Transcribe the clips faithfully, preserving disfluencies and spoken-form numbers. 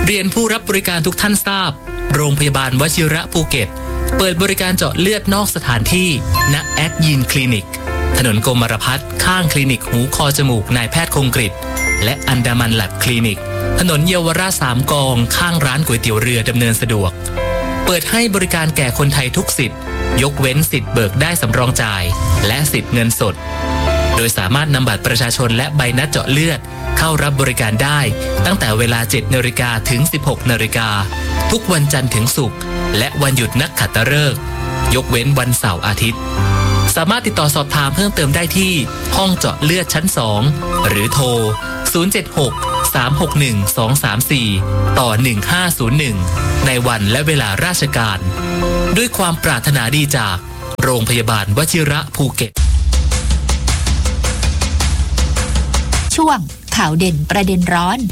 เรียนผู้รับบริการทุกท่านทราบโรงพยาบาลวชิระภูเก็ตเปิดบริการเจาะเลือดนอกสถานที่ณแอดยินคลินิกถนนกรมรพัฒน์ข้างคลินิกหูคอจมูกนายแพทย์คงกฤษและอันดามันแลบคลินิกถนนเยาวราชสามกองข้างร้านก๋วยเตี๋ยวเรือดำเนินสะดวกเปิดให้บริการแก่คนไทยทุกสิทธิ์ยกเว้นสิทธิ์เบิกได้สำรองจ่ายและสิทธิ์เงินสดโดยสามารถนำบัตรประชาชนและใบนัดเจาะเลือดเข้ารับบริการได้ตั้งแต่เวลา เจ็ดนาฬิกา ถึง สิบหกนาฬิกาทุกวันจันทร์ถึงศุกร์และวันหยุดนักขัตฤกษ์ยกเว้นวันเสาร์อาทิตย์สามารถติดต่อสอบถามเพิ่มเติมได้ที่ห้องเจาะเลือดชั้นสองหรือโทรศูนย์ เจ็ด หก สาม หก หนึ่ง สอง สาม สี่ต่อหนึ่งห้าศูนย์หนึ่งในวันและเวลาราชการด้วยความปรารถนาดีจากโรงพยาบาลวชิระภูเก็ตช่วงข่าวเด่นประเด็นร้อน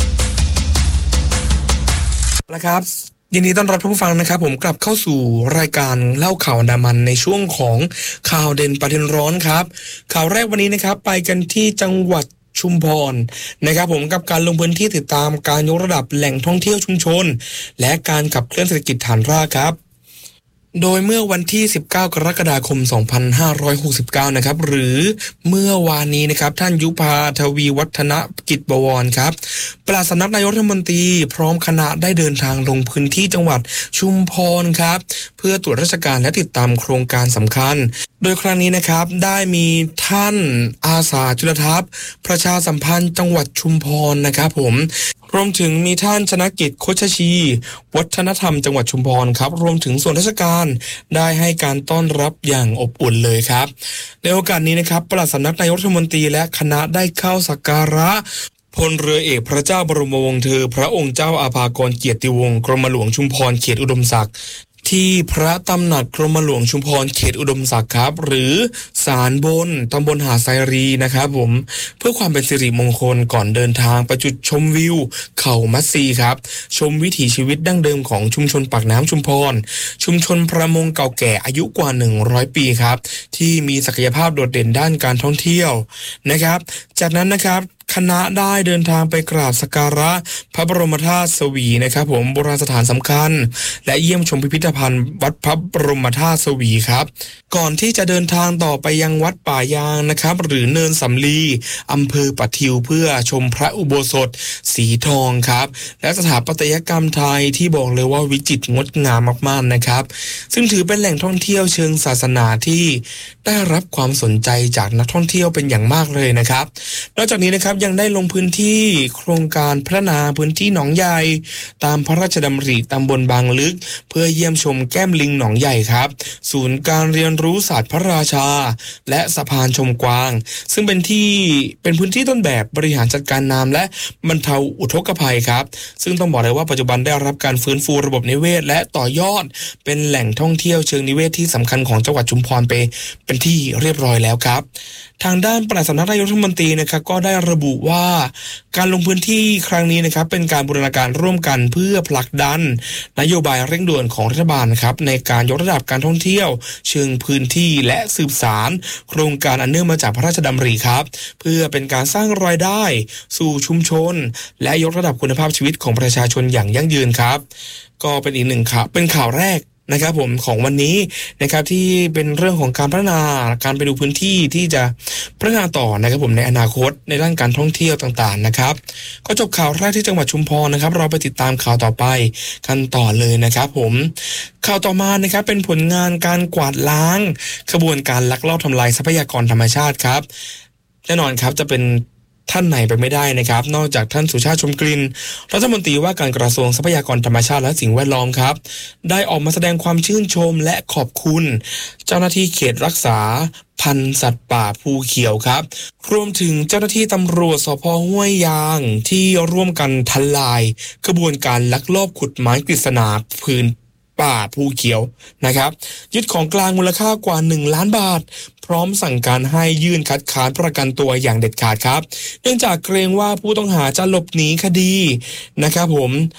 นะครับยินดีต้อนรับทุกฟังนะครับผมกลับเข้าสู่รายการเล่าข่าวอันดามันในช่วงของข่าวเด่นประเด็นร้อนครับข่าวแรกวันนี้นะครับไปกันที่จังหวัดชุมพรนะครับผมกับการลงพื้นที่ติดตามการยกระดับแหล่งท่องเที่ยวชุมชนและการขับเคลื่อนเศรษฐกิจฐานรากครับโดยเมื่อวันที่สิบเก้ากรกฎาคมสองพันห้าร้อยหกสิบเก้านะครับหรือเมื่อวานนี้นะครับท่านยุพาทวีวัฒนกิจบวรครับปลัดสำนักนายกรัฐมนตรีพร้อมคณะได้เดินทางลงพื้นที่จังหวัดชุมพรครับเพื่อตรวจราชการและติดตามโครงการสำคัญโดยครั้งนี้นะครับได้มีท่านอาสาจุลทัพประชาสัมพันธ์จังหวัดชุมพรนะครับผมรวมถึงมีท่านชนกิจโคชชีวัฒนธรรมจังหวัดชุมพรครับรวมถึงส่วนราชการได้ให้การต้อนรับอย่างอบอุ่นเลยครับในโอกาสนี้นะครับปลัดสำนักนายกรัฐมนตรีและคณะได้เข้าสักการะพลเรือเอกพระเจ้าบรมวงศ์เธอพระองค์เจ้าอาภากรเกียรติวงศ์กรมหลวงชุมพรเขตอุดมศักดิ์ที่พระตำหนักกรมหลวงชุมพรเขตอุดมศักดิ์ครับหรือศาลบนตำบลหาดไซรีนะครับผมเพื่อความเป็นสิริมงคลก่อนเดินทางไปจุดชมวิวเขามัดซีครับชมวิถีชีวิตดั้งเดิมของชุมชนปากน้ำชุมพรชุมชนประมงเก่าแก่อายุกว่าหนึ่งร้อยปีครับที่มีศักยภาพโดดเด่นด้านการท่องเที่ยวนะครับจากนั้นนะครับคณะได้เดินทางไปกราบสักการะพระบรมธาตุสวีนะครับผมโบราณสถานสำคัญและเยี่ยมชมพิพิธภัณฑ์วัดพระบรมธาตุสวีครับก่อนที่จะเดินทางต่อไปยังวัดป่ายางนะครับหรือเนินสำลีอำเภอปะทิวเพื่อชมพระอุโบสถสีทองครับและสถาปัตยกรรมไทยที่บอกเลยว่าวิจิตรงดงามมากๆนะครับซึ่งถือเป็นแหล่งท่องเที่ยวเชิงศาสนาที่ได้รับความสนใจจากนักท่องเที่ยวเป็นอย่างมากเลยนะครับนอกจากนี้นะครับยังได้ลงพื้นที่โครงการพัฒนาพื้นที่หนองใหญ่ตามพระราชดำริตำบลบางลึกเพื่อเยี่ยมชมแก้มลิงหนองใหญ่ครับศูนย์การเรียนรู้ศาสตร์พระราชาและสะพานชมกวางซึ่งเป็นที่เป็นพื้นที่ต้นแบบบริหารจัดการน้ำและบรรเทาอุทกภัยครับซึ่งต้องบอกเลยว่าปัจจุบันได้รับการฟื้นฟูระบบนิเวศและต่อยอดเป็นแหล่งท่องเที่ยวเชิงนิเวศที่สำคัญของจังหวัดชุมพรไปเป็นที่เรียบร้อยแล้วครับทางด้านปลัดสำนักนายกรัฐมนตรีนะครับก็ได้ระบุว่าการลงพื้นที่ครั้งนี้นะครับเป็นการบูรณาการร่วมกันเพื่อผลักดันนโยบายเร่งด่วนของรัฐบาลครับในการยกระดับการท่องเที่ยวเชิงพื้นที่และสืบสานโครงการอันเนื่องมาจากพระราชดำริครับเพื่อเป็นการสร้างรายได้สู่ชุมชนและยกระดับคุณภาพชีวิตของประชาชนอย่างยั่งยืนครับก็เป็นอีกหนึ่งข่าวเป็นข่าวแรกนะครับผมของวันนี้นะครับที่เป็นเรื่องของการพัฒนาการไปดูพื้นที่ที่จะพัฒนาต่อนะครับผมในอนาคตในด้านการท่องเที่ยวต่างๆนะครับก็จบข่าวแรกที่จังหวัดชุมพรนะครับเราไปติดตามข่าวต่อไปกันต่อเลยนะครับผมข่าวต่อมานะครับเป็นผลงานการกวาดล้างขบวนการลักลอบทำลายทรัพยากรธรรมชาติครับแน่นอนครับจะเป็นท่านไหนไปไม่ได้นะครับนอกจากท่านสุชาติชมกลิ่นรัฐมนตรีว่าการกระทรวงทรัพยากรธรรมชาติและสิ่งแวดล้อมครับได้ออกมาแสดงความชื่นชมและขอบคุณเจ้าหน้าที่เขตรักษาพันธุ์สัตว์ป่าภูเขียวครับรวมถึงเจ้าหน้าที่ตำรวจสภ.ห้วยยางที่ร่วมกันทลายกระบวนการลักลอบขุดไม้กฤษณาพื้นป่าภูเขียวนะครับยึดของกลางมูลค่ากว่าหนึ่งล้านบาทพร้อมสั่งการให้ยื่นคัดค้านประกันตัวอย่างเด็ดขาดครับเนื่องจากเกรงว่าผู้ต้องหาจะหลบหนีคดีนะครับผม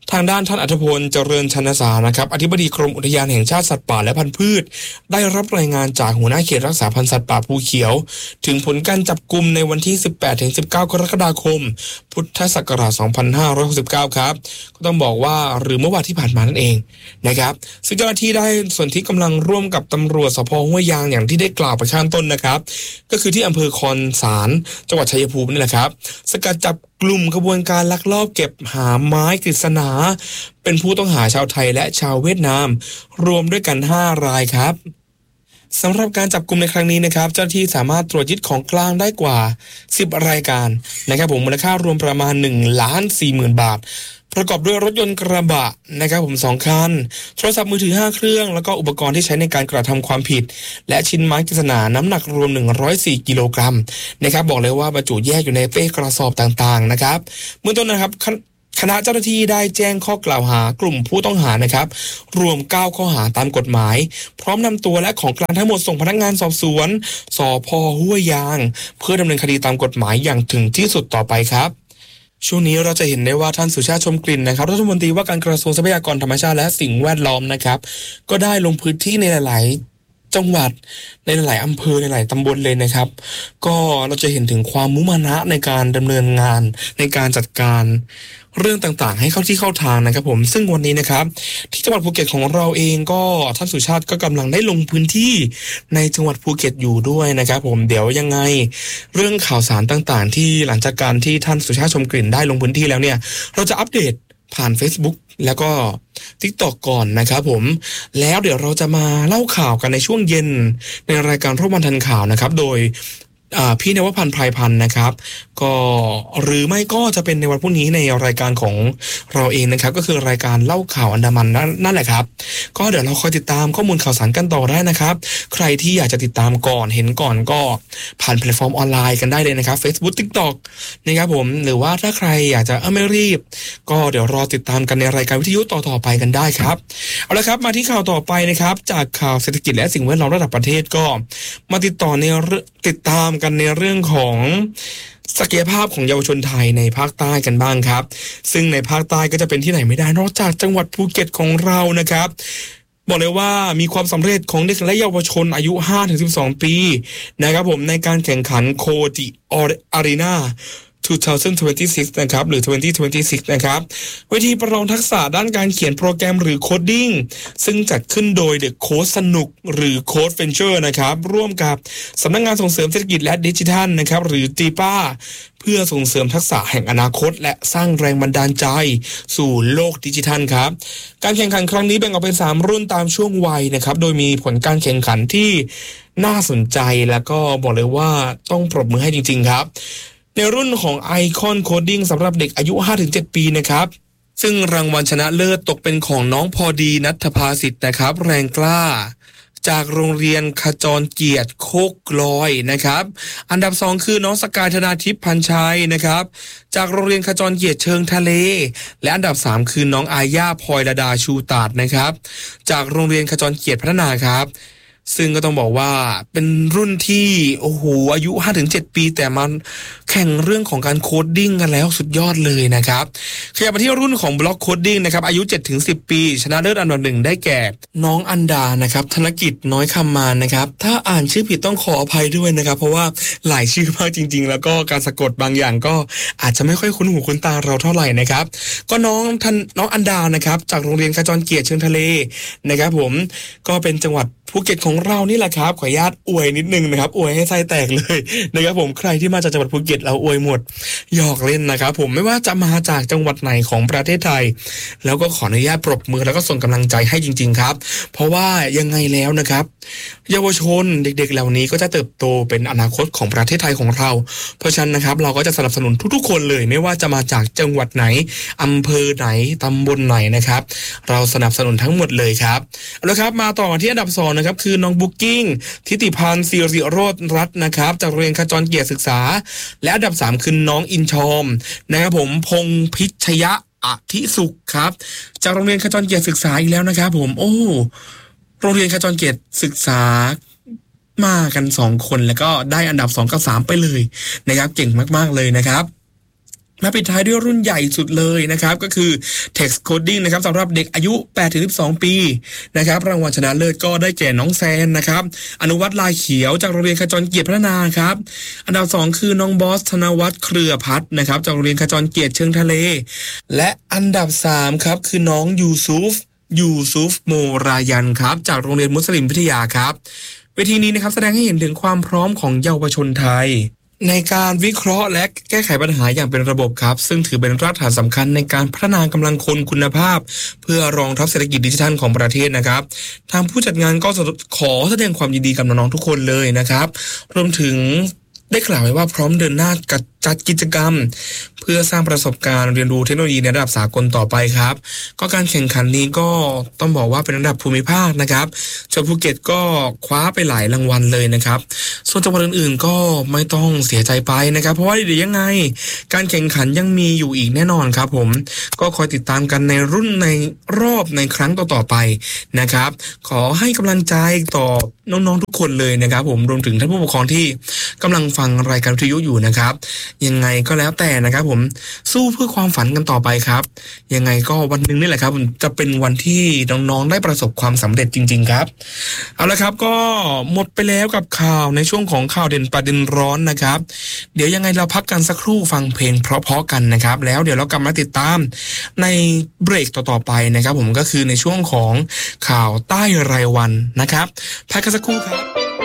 ทางด้านท่านอัธพลเจริญชนสารนะครับอธิบดีกรมอุทยานแห่งชาติสัตว์ป่าและพันธุ์พืชได้รับรายงานจากหัวหน้าเขตรักษาพันธุ์สัตว์ป่าภูเขียวถึงผลการจับกุมในวันที่ สิบแปดถึงสิบเก้า กรกฎาคมพุทธศักราช สองพันห้าร้อยหกสิบเก้า ครับก็ต้องบอกว่าหรือเมื่อวันที่ผ่านมานั่นเองนะครับซึ่งเจ้าหน้าที่ได้ส่วนที่กำลังร่วมกับตำรวจสภ.ห้วยยางอย่างที่ได้กล่าวไปข้างต้นนะครับก็คือที่อำเภอคอนสารจังหวัดชัยภูมินี่แหละครับสกัดจับกลุ่มขบวนการลักลอบเก็บหาไม้กฤษณาเป็นผู้ต้องหาชาวไทยและชาวเวียดนามรวมด้วยกันห้ารายครับสำหรับการจับกุมในครั้งนี้นะครับเจ้าหน้าที่สามารถตรวจยึดของกลางได้กว่าสิบรายการนะครับผมมูลค่ารวมประมาณ หนึ่งล้านสี่หมื่น บาทประกอบด้วยรถยนต์กระบะนะครับผมสองคันโทรศัพท์มือถือห้าเครื่องแล้วก็อุปกรณ์ที่ใช้ในการกระทำความผิดและชิ้นไม้กฤษณาน้ำหนักรวมหนึ่งร้อยสี่กิโลกรัมนะครับบอกเลยว่าบรรจุแยกอยู่ในเป้กระสอบต่างๆนะครับเบื้องต้นนะครับคณะเจ้าหน้าที่ได้แจ้งข้อกล่าวหากลุ่มผู้ต้องหานะครับรวมเก้าข้อหาตามกฎหมายพร้อมนำตัวและของกลางทั้งหมดส่งพนักงานสอบสวนสภ.ห้วยยางเพื่อดำเนินคดีตามกฎหมายอย่างถึงที่สุดต่อไปครับช่วงนี้เราจะเห็นได้ว่าท่านสุชาติชมกลิ่นนะครับรัฐมนตรีว่าการกระทรวงทรัพยากรธรรมชาติและสิ่งแวดล้อมนะครับก็ได้ลงพื้นที่ในหลายๆจังหวัดในหลายๆอำเภอในหลายตำบลเลยนะครับก็เราจะเห็นถึงความมุมานะในการดำเนินงานในการจัดการเรื่องต่างๆให้เข้าที่เข้าทางนะครับผมซึ่งวันนี้นะครับที่จังหวัดภูเก็ตของเราเองก็ท่านสุชาติก็กำลังได้ลงพื้นที่ในจังหวัดภูเก็ตอยู่ด้วยนะครับผมเดี๋ยวยังไงเรื่องข่าวสารต่างๆที่หลังจากการที่ท่านสุชาติชมกลิ่นได้ลงพื้นที่แล้วเนี่ยเราจะอัปเดตผ่าน Facebook แล้วก็ TikTok ก่อนนะครับผมแล้วเดี๋ยวเราจะมาเล่าข่าวกันในช่วงเย็นในรายการรอบวันทันข่าวนะครับโดยพี่นวพันธ์ไพรพันธ์นะครับก็หรือไม่ก็จะเป็นในวันพรุ่งนี้ในรายการของเราเองนะครับก็คือรายการเล่าข่าวอันดามันนั่นแหละครับก็เดี๋ยวเราคอยติดตามข้อมูลข่าวสารกันต่อได้นะครับใครที่อยากจะติดตามก่อนเห็นก่อนก็ผ่านแพลตฟอร์มออนไลน์กันได้เลยนะครับ Facebook TikTok นะครับผมหรือว่าถ้าใครอยากจะไม่รีบก็เดี๋ยวรอติดตามกันในรายการวิทยุต่อๆไปกันได้ครับเอาละครับมาที่ข่าวต่อไปนะครับจากข่าวเศรษฐกิจและสิ่งแวดล้อมระดับประเทศก็มาติดต่อในติดตามกันในเรื่องของศักยภาพของเยาวชนไทยในภาคใต้กันบ้างครับซึ่งในภาคใต้ก็จะเป็นที่ไหนไม่ได้นอกจากจังหวัดภูเก็ตของเรานะครับบอกเลยว่ามีความสำเร็จของเด็กและเยาวชนอายุ ห้าถึงสิบสอง ปีนะครับผมในการแข่งขันโคติอารีนาสองพันยี่สิบหกนะครับหรือสองพันยี่สิบหกนะครับเวทีประลองทักษะด้านการเขียนโปรแกรมหรือโคดดิ้งซึ่งจัดขึ้นโดย The Code สนุกหรือ Code Venture นะครับร่วมกับสำนักงานส่งเสริมเศรษฐกิจและดิจิทัลนะครับหรือ จี พี เอ เพื่อส่งเสริมทักษะแห่งอนาคตและสร้างแรงบันดาลใจสู่โลกดิจิทัลครับการแข่งขันครั้งนี้แบ่งออกเป็นสามรุ่นตามช่วงวัยนะครับโดยมีผลการแข่งขันที่น่าสนใจแล้วก็บอกเลยว่าต้องปรบมือให้จริงๆครับในรุ่นของ Icon Coding สำหรับเด็กอายุ ห้าถึงเจ็ด ปีนะครับซึ่งรางวัลชนะเลิศตกเป็นของน้องพอดีณัฐภาสิทธิ์นะครับแรงกล้าจากโรงเรียนขจรเกียรติโคกลอยนะครับอันดับสองคือน้องสกายธนาทิพย์พันชัยนะครับจากโรงเรียนขจรเกียรติเชิงทะเลและอันดับสามคือน้องอาญาพลอยดาชูตาดนะครับจากโรงเรียนขจรเกียรติพัฒนาครับซึ่งก็ต้องบอกว่าเป็นรุ่นที่โอ้โหอายุ ห้าถึงเจ็ด ปีแต่มันแข่งเรื่องของการโคดดิ้งกันแล้วสุดยอดเลยนะครับขยับมาที่รุ่นของบล็อกโคดดิ้งนะครับอายุ เจ็ดถึงสิบ ปีชนะเลิศอันดับหนึ่งได้แก่น้องอันดานะครับธนกิจน้อยคำมานนะครับถ้าอ่านชื่อผิดต้องขออภัยด้วยนะครับเพราะว่าหลายชื่อมากจริงๆแล้วก็การสะกดบางอย่างก็อาจจะไม่ค่อยคุ้นหูคุ้นตาเราเท่าไหร่นะครับก็น้องท่านน้องอันดานะครับจากโรงเรียนขจรเกียรติเชิงทะเลนะครับผมก็เป็นจังหวัดภูเก็ตของเรานี่แหละครับขออนุญาตอวยนิดนึงนะครับอวยให้ไส้แตกเลยนะครับผมใครที่มาจากจังหวัดภูเก็ตเราอวยหมดหยอกเล่นนะครับผมไม่ว่าจะมาจากจังหวัดไหนของประเทศไทยแล้วก็ขออนุญาตปรบมือแล้วก็ส่งกำลังใจให้จริงๆครับเพราะว่ายังไงแล้วนะครับเยาวชนเด็กๆเหล่านี้ก็จะเติบโตเป็นอนาคตของประเทศไทยของเราเพราะฉะนั้นนะครับเราก็จะสนับสนุนทุกๆคนเลยไม่ว่าจะมาจากจังหวัดไหนอำเภอไหนตำบลไหนนะครับเราสนับสนุนทั้งหมดเลยครับเอาละครับมาต่อที่อันดับสองนะครับคือน้องบุ๊กกิ้งทิติพันธ์ศิริโรจน์รัตน์นะครับจากโรงเรียนขจรเกียรติศึกษาและอันดับสามคือน้องอินชอมนะครับผมพงษ์พิชยะอธิสุขครับจากโรงเรียนขจรเกียรติศึกษาอีกแล้วนะครับผมโอ้โรงเรียนขจรเกียรติศึกษามากันสองคนแล้วก็ได้อันดับสองกับสามไปเลยนะครับเก่งมากๆเลยนะครับมาปิดท้ายด้วยรุ่นใหญ่สุดเลยนะครับก็คือ Text Coding นะครับสำหรับเด็กอายุ แปดถึงสิบสอง ปีนะครับรางวัลชนะเลิศก็ได้แก่น้องแซนนะครับอนุวัฒน์ลายเขียวจากโรงเรียนขจรเกียรติพัฒนาครับอันดับสองคือน้องบอสธนวัฒน์เครือพัฒน์นะครับจากโรงเรียนขจรเกียรติเชิงทะเลและอันดับสามครับคือน้องยูซุฟยูซุฟโมรายันครับจากโรงเรียนมุสลิมวิทยาครับเวทีนี้นะครับแสดงให้เห็นถึงความพร้อมของเยาวชนไทยในการวิเคราะห์และแก้ไขปัญหาอย่างเป็นระบบครับซึ่งถือเป็นรากฐานสำคัญในการพัฒนากำลังคนคุณภาพเพื่อรองรับเศรษฐกิจดิจิทัลของประเทศนะครับทางผู้จัดงานก็ขอแสดงความยินดีกับน้องๆทุกคนเลยนะครับรวมถึงได้กล่าวไว้ว่าพร้อมเดินหน้าจัดกิจกรรมเพื่อสร้างประสบการณ์เรียนรู้เทคโนโลยีในระดับสากลต่อไปครับก็การแข่งขันนี้ก็ต้องบอกว่าเป็นระดับภูมิภาคนะครับจังหวัดภูเก็ตก็คว้าไปหลายรางวัลเลยนะครับส่วนจังหวัดอื่นๆก็ไม่ต้องเสียใจไปนะครับเพราะว่าเดี๋ยวยังไงการแข่งขันยังมีอยู่อีกแน่นอนครับผมก็คอยติดตามกันในรุ่นในรอบในครั้งต่อๆไปนะครับขอให้กำลังใจต่อน้องๆทุกคนเลยนะครับผมรวมถึงท่านผู้ปกครองที่กำลังฟังรายการวิทยุอยู่นะครับยังไงก็แล้วแต่นะครับผมสู้เพื่อความฝันกันต่อไปครับยังไงก็วันหนึ่งนี่แหละครับจะเป็นวันที่น้องๆได้ประสบความสำเร็จจริงๆครับเอาละครับก็หมดไปแล้วกับข่าวในช่วงของข่าวเด่นประเด็นร้อนนะครับเดี๋ยวยังไงเราพักกันสักครู่ฟังเพลงเพราะๆกันนะครับแล้วเดี๋ยวเรากลับมาติดตามในเบรกต่อๆไปนะครับผมก็คือในช่วงของข่าวใต้รายวันนะครับพักกันสักครู่ครับ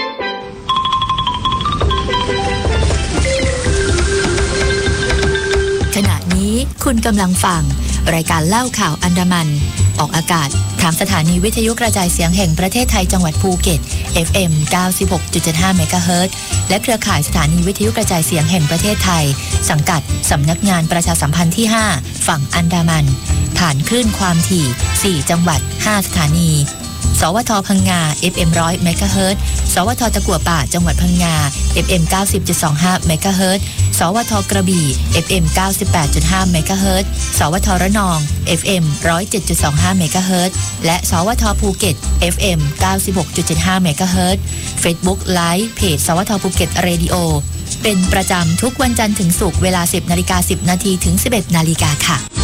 ขณะนี้คุณกำลังฟังรายการเล่าข่าวอันดามันออกอากาศทางสถานีวิทยุกระจายเสียงแห่งประเทศไทยจังหวัดภูเก็ต เอฟ เอ็ม เก้าสิบหกจุดเจ็ดห้า เมกะเฮิรตซ์และเครือข่ายสถานีวิทยุกระจายเสียงแห่งประเทศไทยสังกัดสำนักงานประชาสัมพันธ์ที่ห้าฝั่งอันดามันฐานคลื่นความถี่สี่จังหวัดห้าสถานีสวทพังงา เอฟ เอ็ม หนึ่งร้อย เมกะเฮิรตซ์สวทตะกั่วป่าจังหวัดพังงา เอฟ เอ็ม เก้าสิบจุดสองห้า เมกะเฮิรตซ์สวทกระบี่ เอฟ เอ็ม เก้าสิบแปดจุดห้า เมกะเฮิรตซ์สวทระนอง เอฟ เอ็ม หนึ่งร้อยเจ็ดจุดสองห้า เมกะเฮิรตซ์และสวทภูเก็ต เอฟ เอ็ม เก้าสิบหกจุดเจ็ดห้า เมกะเฮิรตซ์ Facebook Live เพจสวทภูเก็ตเรดิโอเป็นประจำทุกวันจันทร์ถึงศุกร์เวลา สิบนาฬิกาสิบนาทีถึง สิบเอ็ดนาฬิกาค่ะ